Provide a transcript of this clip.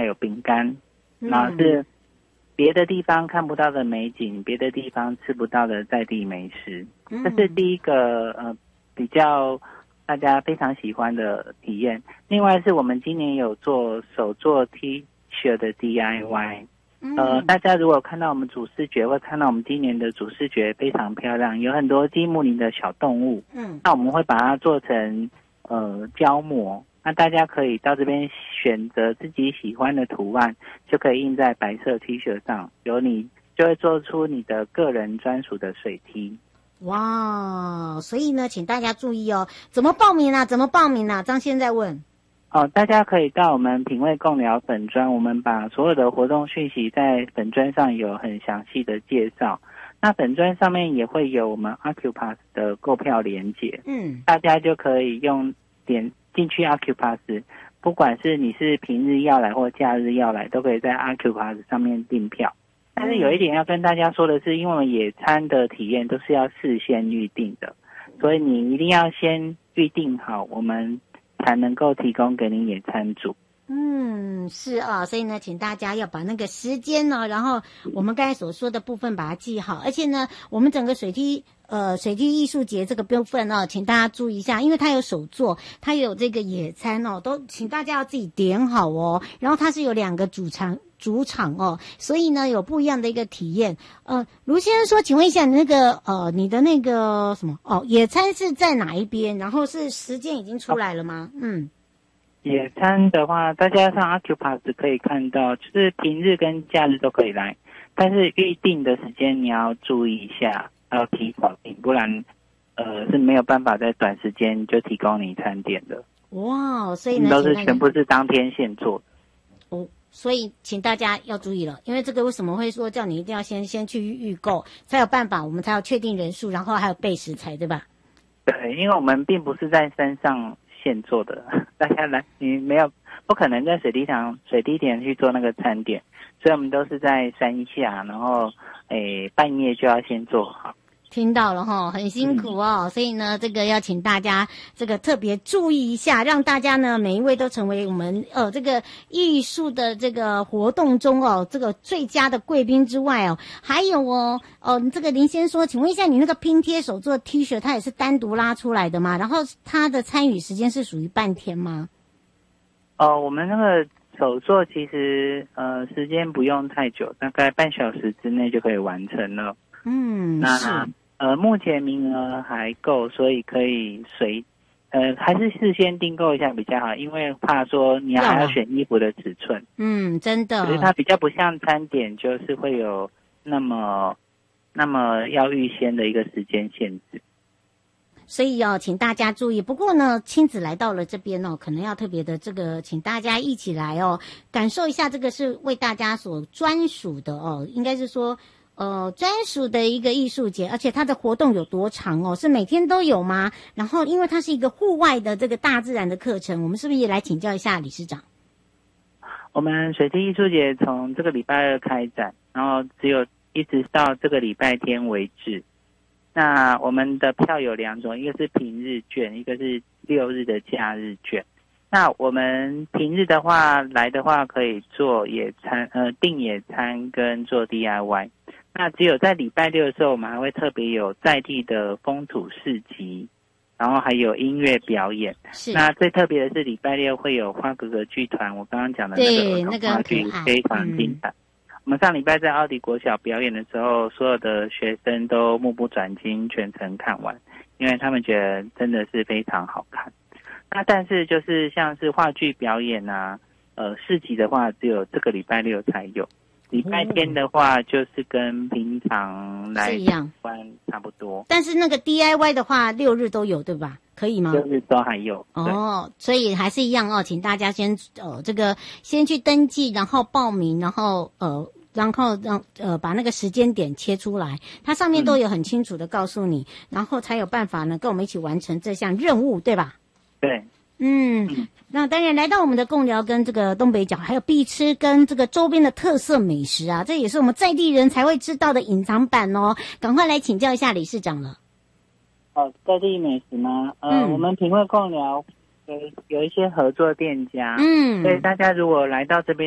还有饼干，然后是别的地方看不到的美景，别的地方吃不到的在地美食。这是第一个比较大家非常喜欢的体验。另外是我们今年有做手做 T 恤的 DIY。大家如果看到我们主视觉，会看到我们今年的主视觉非常漂亮，有很多积木林的小动物。那我们会把它做成胶膜，那大家可以到这边选择自己喜欢的图案，就可以印在白色 T 恤上，你就会做出你的个人专属的水梯。 哇，所以呢，请大家注意哦，怎么报名啊？张先在问。 大家可以到我们品味共聊粉专，我们把所有的活动讯息在粉专上有很详细的介绍。那粉专上面也会有我们 Accupass 的购票连结，大家就可以点进去 Accupass， 不管是你是平日要来或假日要来，都可以在 Accupass 上面订票。但是有一点要跟大家说的是，因为我们野餐的体验都是要事先预定的，所以你一定要先预定好，我们才能够提供给你野餐组。 是啊，所以呢，请大家要把那个时间呢，然后我们刚才所说的部分把它记好，而且呢，我们整个水梯艺术节这个部分呢，请大家注意一下，因为它有手作，它有这个野餐哦，都请大家要自己点好哦。然后它是有2个主场哦，所以呢有不一样的一个体验。卢先生说，请问一下你你的那个什么野餐是在哪一边？然后是时间已经出来了吗？ 野餐的话，大家上 Accupass 可以看到，就是平日跟假日都可以来，但是预定的时间你要注意一下，要提早订，不然是没有办法在短时间就提供你餐点的。 哇，所以呢都是全部是当天现做的。 所以请大家要注意了，因为这个为什么会说叫你一定要先去预购，才有办法，我们才要确定人数，然后还有备食材，对吧？ 对，因为我们并不是在山上现做的，大家来，你不可能在水滴田去做那个餐点，所以我们都是在山下，然后半夜就要先做好。 听到了哈，很辛苦哦，所以呢，这个要请大家这个特别注意一下，让大家呢每一位都成为我们这个艺术的这个活动中这个最佳的贵宾之外还有这个林先说，请问一下，你那个拼贴手做 T 恤，它也是单独拉出来的吗？然后它的参与时间是属于半天吗？ 我们那个手作其实时间不用太久，大概半小时之内就可以完成了。那目前名额还够，所以可以还是事先订购一下比较好，因为怕说你还要选衣服的尺寸。 真的。 可是它比较不像餐点，就是会有那么要预先的一个时间限制。 所以请大家注意。不过呢，亲子来到了这边可能要特别的这个，请大家一起来感受一下，这个是为大家所专属的应该是说专属的一个艺术节，而且它的活动有多长是每天都有吗？然后因为它是一个户外的这个大自然的课程，我们是不是也来请教一下理事长？ 我们水梯艺术节从这个礼拜2开展，然后一直到这个礼拜天为止。那我们的票有2种，一个是平日券，一个是6日的假日券。那我们平日的话来的话，可以做野餐订野餐跟做 DIY。那只有在礼拜6的时候，我们还会特别有在地的风土市集，然后还有音乐表演。 是。 那最特别的是礼拜6会有花格格剧团，我刚刚讲的那个话剧非常精彩。我们上礼拜在奥迪国小表演的时候，所有的学生都目不转睛全程看完，因为他们觉得真的是非常好看。那但是就是像是话剧表演市集的话，只有这个礼拜6才有。礼拜天的话，就是跟平常来玩差不多。 但是那个 DIY 的话，6日都有，对吧？可以吗？ 6日都还有。 所以还是一样请大家先先去登记，然后报名，然后把那个时间点切出来，它上面都有很清楚的告诉你，然后才有办法呢跟我们一起完成这项任务，对吧？ 对。 那当然来到我们的贡寮跟这个东北角，还有必吃跟这个周边的特色美食啊，这也是我们在地人才会知道的隐藏版赶快来请教一下理事长了。 在地美食吗？我们品味贡寮有一些合作店家，所以大家如果来到这边